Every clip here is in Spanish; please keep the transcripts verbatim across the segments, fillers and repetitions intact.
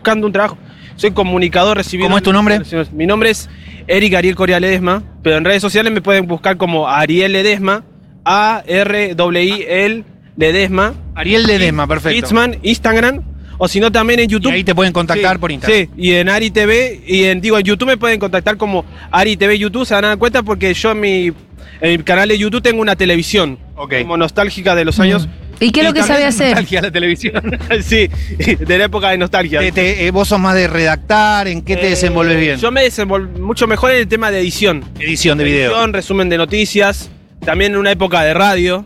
buscando un trabajo. Soy comunicador recibido. ¿Cómo es tu nombre? Mi nombre es Eric Ariel Coria Ledesma, pero en redes sociales me pueden buscar como Ariel Ledesma, A R I I L Ledesma. Ariel Ledesma, perfecto. Kidsman, Instagram, o si no también en YouTube. Y ahí te pueden contactar sí, por Instagram. Sí, y en Ari T V, y en, digo, en YouTube me pueden contactar como Ari T V YouTube, se van a dar cuenta porque yo en mi, en mi canal de YouTube tengo una televisión, okay, como nostálgica de los años. ¿Y qué es lo que sabe hacer? Nostalgia la televisión. Sí, de la época de nostalgia. Te, te, eh, ¿Vos sos más de redactar? ¿En qué te eh, desenvolves bien? Yo me desenvolvo mucho mejor en el tema de edición. Edición de video. Edición, resumen de noticias, también en una época de radio.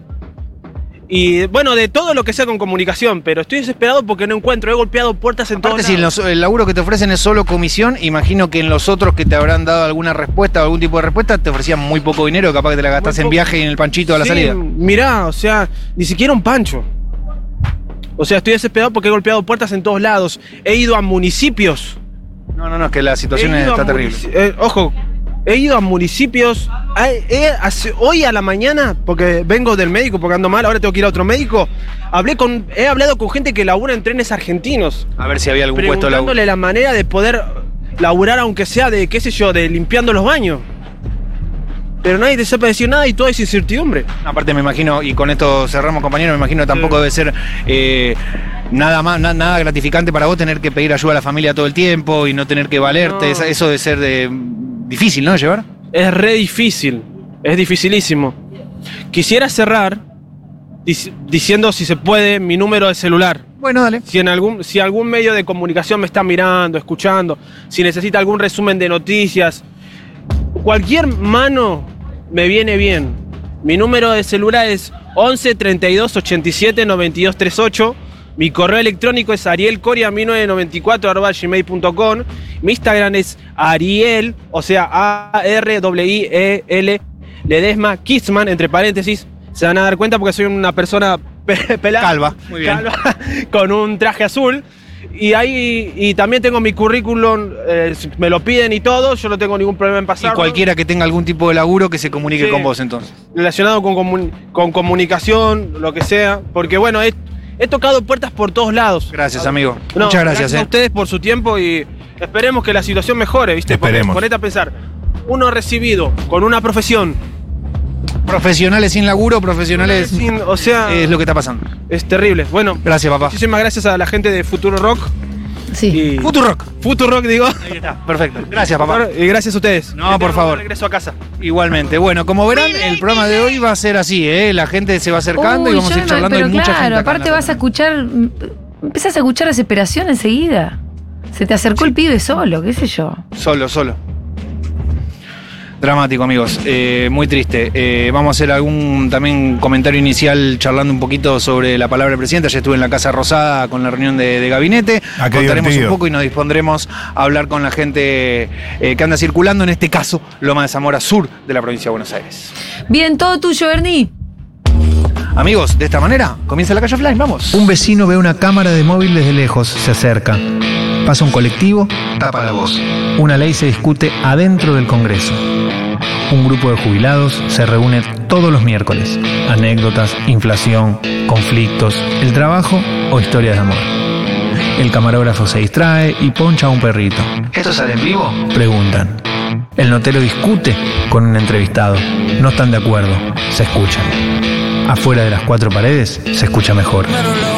Y bueno, de todo lo que sea con comunicación, pero estoy desesperado porque no encuentro, he golpeado puertas en Aparte, todos si lados. los, el laburo que te ofrecen es solo comisión, imagino que en los otros que te habrán dado alguna respuesta o algún tipo de respuesta te ofrecían muy poco dinero, capaz que te la gastás en viaje y en el panchito a la sí, salida. Mirá, o sea, ni siquiera un pancho. O sea, estoy desesperado porque he golpeado puertas en todos lados. He ido a municipios. No, no, no, es que la situación está terrible. Eh, ojo, he ido a municipios. He, he, hace, hoy a la mañana, porque vengo del médico, porque ando mal, ahora tengo que ir a otro médico. Hablé con, he hablado con gente que labura en trenes argentinos. A ver si había algún puesto de laburo. Preguntándole la manera de poder laburar, aunque sea de, qué sé yo, de limpiando los baños. Pero nadie te sepa decir nada y todo es incertidumbre. Aparte me imagino, y con esto cerramos compañero, me imagino tampoco sí. debe ser eh, nada más, na, nada gratificante para vos tener que pedir ayuda a la familia todo el tiempo y no tener que valerte. No. Eso debe ser de, difícil, ¿no? De llevar. Es re difícil, es dificilísimo. Quisiera cerrar dic- diciendo si se puede mi número de celular. Bueno, dale. Si en algún, si algún medio de comunicación me está mirando, escuchando, si necesita algún resumen de noticias, cualquier mano me viene bien. Mi número de celular es once, treinta y dos, ochenta y siete, noventa y dos, treinta y ocho. Mi correo electrónico es arielcoria mil novecientos noventa y cuatro arroba gmail punto com. Mi Instagram es Ariel, o sea, A R I E L Ledesma, Kidsman, entre paréntesis. Se van a dar cuenta porque soy una persona pe- pelada. Calva, muy bien. Calva, con un traje azul. Y ahí y también tengo mi currículum, eh, me lo piden y todo, yo no tengo ningún problema en pasarlo. Y cualquiera que tenga algún tipo de laburo que se comunique sí, con vos entonces. Relacionado con, comun, con comunicación, lo que sea, porque bueno, he, he tocado puertas por todos lados. Gracias, amigo. No, Muchas gracias. Gracias eh. a ustedes por su tiempo y esperemos que la situación mejore, ¿viste? Esperemos. Ponete a pensar, uno recibido con una profesión. Profesionales sin laburo, profesionales. Sin, o sea, es lo que está pasando. Es terrible. Bueno, gracias, papá. Muchísimas gracias a la gente de Futuro Rock. Sí. Y... Futuro Rock. Futuro Rock, digo. Ahí está, perfecto. Gracias, papá. Y gracias a ustedes. No, por favor. Regreso a casa. Igualmente. Bueno, como verán, el programa de hoy va a ser así, ¿eh? La gente se va acercando Uy, y vamos a ir charlando. Pero Hay mucha claro, gente acá aparte vas a escuchar, empezás a escuchar desesperación enseguida. Se te acercó sí. el pibe solo, qué sé yo. Solo, solo. Dramático, amigos. Eh, muy triste. Eh, vamos a hacer algún también comentario inicial charlando un poquito sobre la palabra del presidente. Ayer estuve en la Casa Rosada con la reunión de, de gabinete. Ah, Contaremos divertido. un poco y nos dispondremos a hablar con la gente eh, que anda circulando, en este caso, Loma de Zamora Sur de la provincia de Buenos Aires. Bien, todo tuyo, Ernie. Amigos, de esta manera comienza la Calle Offline. Vamos. Un vecino ve una cámara de móvil desde lejos. Se acerca. Pasa un colectivo, tapa la voz. Una ley se discute adentro del Congreso. Un grupo de jubilados se reúne todos los miércoles. Anécdotas, inflación, conflictos, el trabajo o historias de amor. El camarógrafo se distrae y poncha a un perrito. ¿Esto sale en vivo? Preguntan. El notero discute con un entrevistado. No están de acuerdo. Se escuchan. Afuera de las cuatro paredes se escucha mejor.